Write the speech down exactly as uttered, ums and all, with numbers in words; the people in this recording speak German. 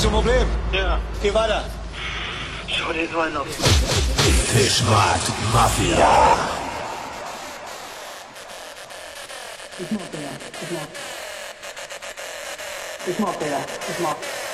du ein Problem? Ja. Geh weiter. Schau dir so einen auf. Fischmarkt Mafia. It's not there. It's not. It's not there. It's not.